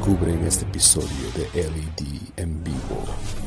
Descubre en este episodio de LED en vivo.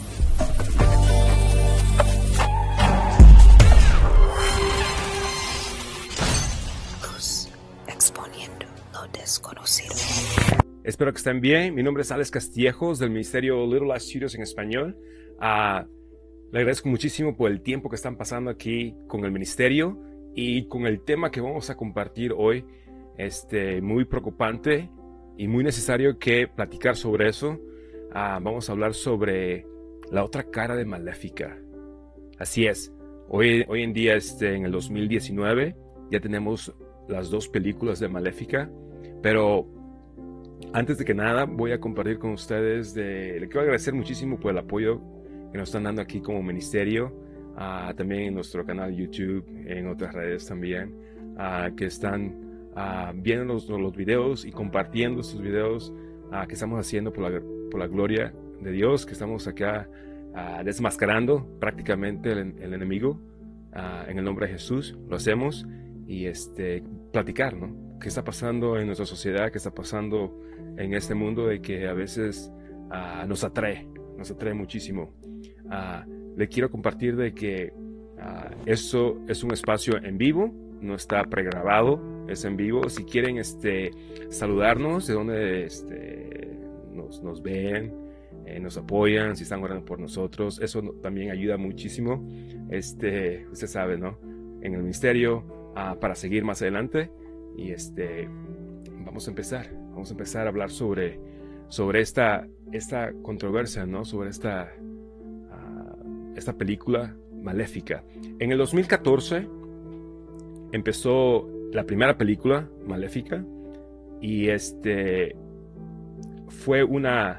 Luz exponiendo lo desconocido. Espero que estén bien. Mi nombre es Alex Castillejos del Ministerio Little Light Studios en español. Le agradezco muchísimo por el tiempo que están pasando aquí con el ministerio y con el tema que vamos a compartir hoy. Muy preocupante y muy necesario que platicar sobre eso. Vamos a hablar sobre la otra cara de Maléfica. Así es. Hoy en día, en el 2019, ya tenemos las dos películas de Maléfica, pero antes de que nada, voy a compartir con ustedes. Le quiero agradecer muchísimo por el apoyo que nos están dando aquí como ministerio, también en nuestro canal YouTube, en otras redes también, que están viendo los videos y compartiendo estos videos que estamos haciendo por la gloria de Dios, que estamos acá desmascarando prácticamente el enemigo en el nombre de Jesús. Lo hacemos y platicar, ¿no? ¿Qué está pasando en nuestra sociedad? ¿Qué está pasando en este mundo de que a veces nos atrae muchísimo? Le quiero compartir de que esto es un espacio en vivo, no está pregrabado, es en vivo. Si quieren saludarnos de donde nos ven, nos apoyan, si están orando por nosotros, eso también ayuda muchísimo. Usted sabe, ¿no? En el ministerio, para seguir más adelante. Y vamos a empezar a hablar sobre esta controversia, ¿no? Sobre esta película Maléfica. En el 2014 empezó la primera película Maléfica y fue una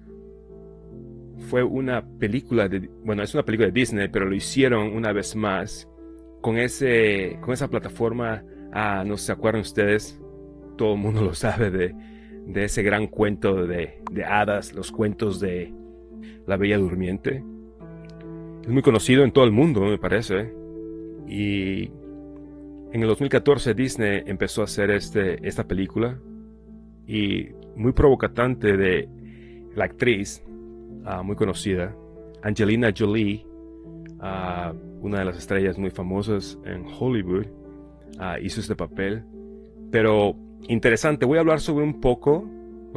película es una película de Disney, pero lo hicieron una vez más con esa plataforma. No se acuerdan ustedes, todo el mundo lo sabe de ese gran cuento de hadas, los cuentos de La Bella Durmiente. Es muy conocido en todo el mundo, me parece. Y en el 2014 Disney empezó a hacer esta película, y muy provocante de la actriz muy conocida, Angelina Jolie, una de las estrellas muy famosas en Hollywood. Hizo este papel, pero interesante. Voy a hablar sobre un poco,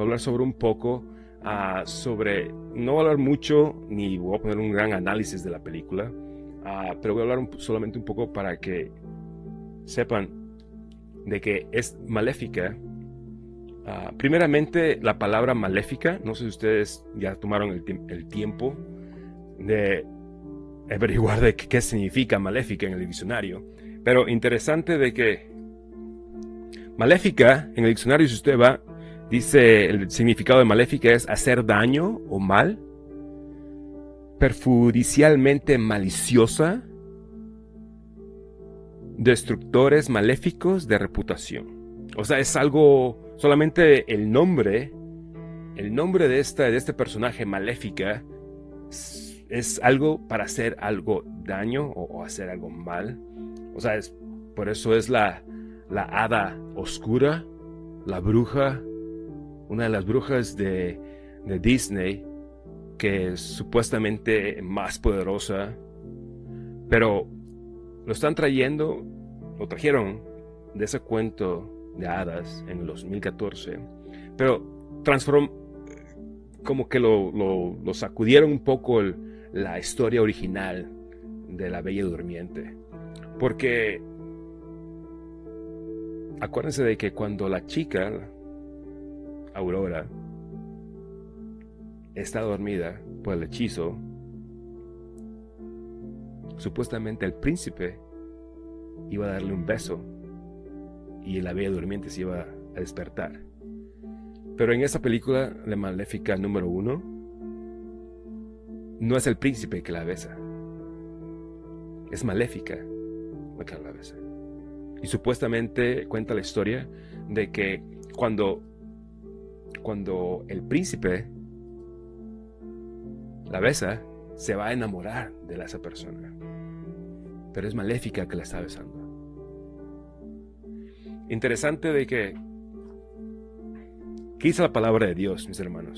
no voy a hablar mucho, ni voy a poner un gran análisis de la película, pero voy a hablar solamente un poco para que sepan de que es maléfica. Primeramente, la palabra maléfica, no sé si ustedes ya tomaron el tiempo de averiguar de qué significa maléfica en el diccionario. Pero interesante de que maléfica, en el diccionario, si usted va, dice el significado de maléfica es hacer daño o mal, perjudicialmente maliciosa, destructores maléficos de reputación. O sea, es algo, solamente el nombre de este personaje maléfica es algo para hacer algo daño o hacer algo mal. O sea, por eso es la hada oscura, la bruja, una de las brujas de Disney, que es supuestamente más poderosa. Pero lo trajeron de ese cuento de hadas en el 2014, pero como que lo sacudieron un poco la historia original de La Bella Durmiente. Porque acuérdense de que cuando la chica, Aurora, está dormida por el hechizo, supuestamente el príncipe iba a darle un beso y la Bella Durmiente se iba a despertar. Pero en esa película, la Maléfica número 1, no es el príncipe que la besa, es Maléfica la que la besa. Y supuestamente cuenta la historia de que cuando el príncipe la besa, se va a enamorar de esa persona, pero es Maléfica que la está besando. Interesante de que ¿Qué dice la palabra de Dios, mis hermanos?